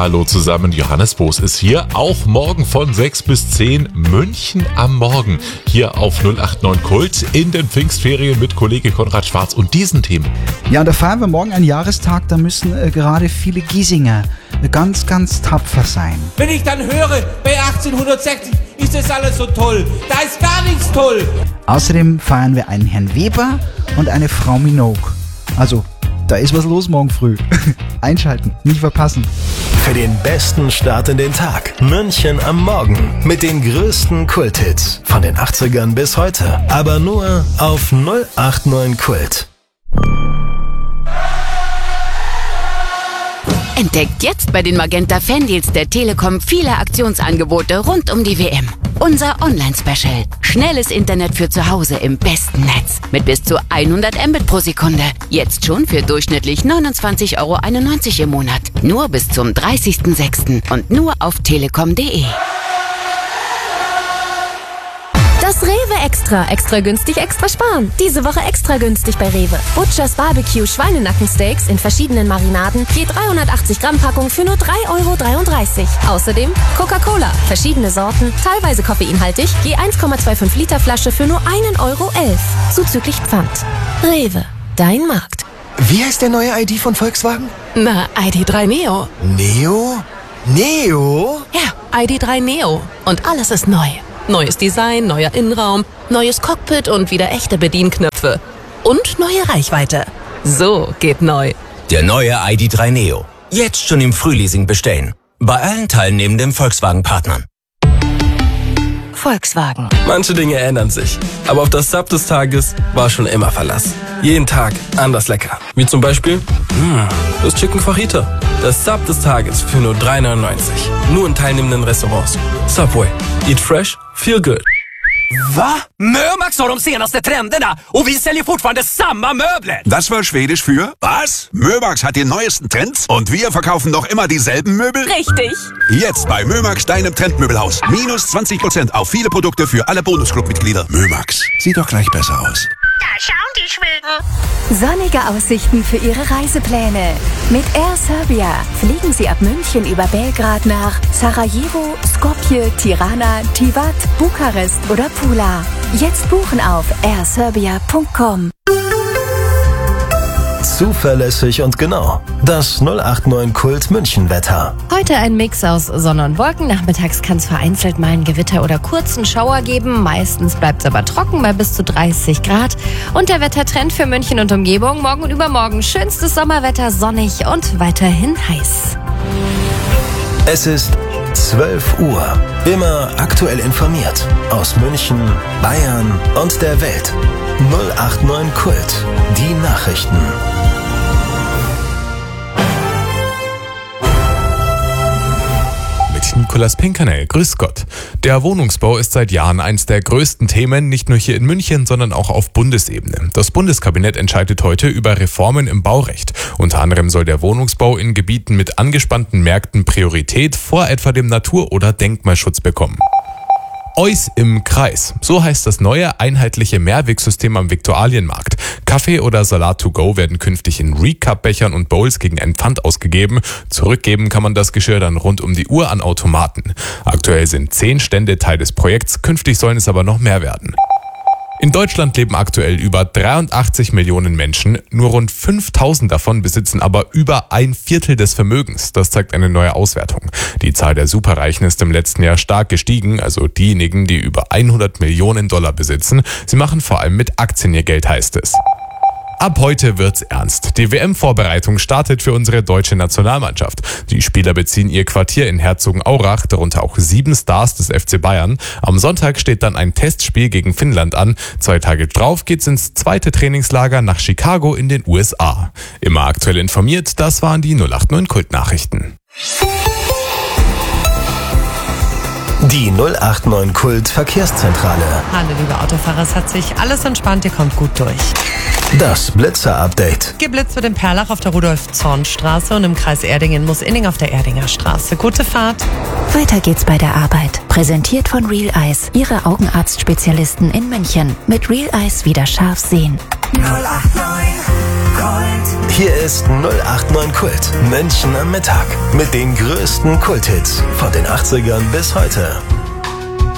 Hallo zusammen, Johannes Boos ist hier. Auch morgen von 6 bis 10 München am Morgen. Hier auf 089 Kult in den Pfingstferien mit Kollege Konrad Schwarz und diesen Themen. Ja, und da feiern wir morgen einen Jahrestag, da müssen gerade viele Giesinger ganz, ganz tapfer sein. Wenn ich dann höre, bei 1860 ist das alles so toll, da ist gar nichts toll. Außerdem feiern wir einen Herrn Weber und eine Frau Minogue. Also, da ist was los morgen früh. Einschalten, nicht verpassen. Für den besten Start in den Tag. München am Morgen. Mit den größten Kulthits. Von den 80ern bis heute. Aber nur auf 089 Kult. Entdeckt jetzt bei den Magenta Fandeals der Telekom viele Aktionsangebote rund um die WM. Unser Online-Special. Schnelles Internet für zu Hause im besten Netz. Mit bis zu 100 Mbit pro Sekunde. Jetzt schon für durchschnittlich 29,91 € im Monat. Nur bis zum 30.06. und nur auf telekom.de. Das Rewe Extra. Extra günstig, extra sparen. Diese Woche extra günstig bei Rewe. Butchers Barbecue Schweinenackensteaks in verschiedenen Marinaden. Je 380 Gramm Packung für nur 3,33 €. Außerdem Coca-Cola. Verschiedene Sorten, teilweise koffeinhaltig. Je 1,25 Liter Flasche für nur 1,11 €. Zuzüglich Pfand. Rewe. Dein Markt. Wie heißt der neue ID von Volkswagen? Na, ID.3 Neo. Neo? Neo? Ja, ID.3 Neo. Und alles ist neu. Neues Design, neuer Innenraum, neues Cockpit und wieder echte Bedienknöpfe. Und neue Reichweite. So geht neu. Der neue ID.3 Neo. Jetzt schon im Frühleasing bestellen. Bei allen teilnehmenden Volkswagen-Partnern. Volkswagen. Manche Dinge ändern sich. Aber auf das Sub des Tages war schon immer Verlass. Jeden Tag anders lecker. Wie zum Beispiel das Chicken Fajita. Das Sub des Tages för nur 3,99 €. Nur in teilnehmenden Restaurants. Subway. Eat fresh, feel good. Va? Mömax har de senaste trenderna och vi säljer fortfarande samma möbler. Das war Schwedisch für was? Mömax hat die neuesten Trends und wir verkaufen noch immer dieselben Möbel? Richtig. Jetzt bei Mömax, deinem Trendmöbelhaus. Minus 20% auf viele Produkte für alle Bonusclub-Mitglieder. Mömax. Sieht doch gleich besser aus. Da schauen die Schweden. Sonnige Aussichten für Ihre Reisepläne. Mit Air Serbia fliegen Sie ab München über Belgrad nach Sarajevo, Skopje, Tirana, Tivat, Bukarest oder Pula. Jetzt buchen auf airserbia.com. Zuverlässig und genau. Das 089 Kult München Wetter. Heute ein Mix aus Sonne und Wolken. Nachmittags kann es vereinzelt mal ein Gewitter oder kurzen Schauer geben. Meistens bleibt es aber trocken bei bis zu 30 Grad. Und der Wettertrend für München und Umgebung. Morgen und übermorgen schönstes Sommerwetter, sonnig und weiterhin heiß. Es ist 12 Uhr. Immer aktuell informiert. Aus München, Bayern und der Welt. 089 Kult. Die Nachrichten. Nikolaus Pinkanel, grüß Gott. Der Wohnungsbau ist seit Jahren eines der größten Themen, nicht nur hier in München, sondern auch auf Bundesebene. Das Bundeskabinett entscheidet heute über Reformen im Baurecht. Unter anderem soll der Wohnungsbau in Gebieten mit angespannten Märkten Priorität vor etwa dem Natur- oder Denkmalschutz bekommen. Eus im Kreis. So heißt das neue einheitliche Mehrwegsystem am Viktualienmarkt. Kaffee oder Salat to go werden künftig in Recap-Bechern und Bowls gegen einen Pfand ausgegeben. Zurückgeben kann man das Geschirr dann rund um die Uhr an Automaten. Aktuell sind 10 Stände Teil des Projekts, künftig sollen es aber noch mehr werden. In Deutschland leben aktuell über 83 Millionen Menschen. Nur rund 5.000 davon besitzen aber über 1/4 des Vermögens. Das zeigt eine neue Auswertung. Die Zahl der Superreichen ist im letzten Jahr stark gestiegen, also diejenigen, die über 100 Millionen Dollar besitzen. Sie machen vor allem mit Aktien ihr Geld, heißt es. Ab heute wird's ernst. Die WM-Vorbereitung startet für unsere deutsche Nationalmannschaft. Die Spieler beziehen ihr Quartier in Herzogenaurach, darunter auch 7 Stars des FC Bayern. Am Sonntag steht dann ein Testspiel gegen Finnland an. 2 Tage drauf geht's ins zweite Trainingslager nach Chicago in den USA. Immer aktuell informiert, das waren die 089 Kult-Nachrichten. Die 089 Kult Verkehrszentrale. Hallo liebe Autofahrer, es hat sich alles entspannt, ihr kommt gut durch. Das Blitzer-Update. Geblitzt wird in Perlach auf der Rudolf-Zorn-Straße und im Kreis Erdingen-Mussinding auf der Erdinger Straße. Gute Fahrt. Weiter geht's bei der Arbeit. Präsentiert von Real Eyes, Ihre Augenarztspezialisten in München. Mit Real Eyes wieder scharf sehen. 089 Hier ist 089 Kult, München am Mittag. Mit den größten Kulthits von den 80ern bis heute.